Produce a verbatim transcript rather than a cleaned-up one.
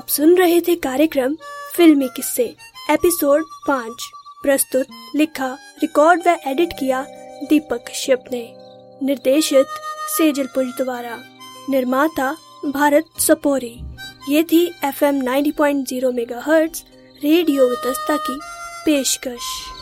आप सुन रहे थे कार्यक्रम फिल्मी किस्से एपिसोड पाँच। प्रस्तुत, लिखा, रिकॉर्ड व एडिट किया दीपक कश्यप ने। निर्देशित सेजल पुंज द्वारा। निर्माता भारत सपोरी। ये थी F M ninety point zero megahertz radio Vitasta की पेशकश।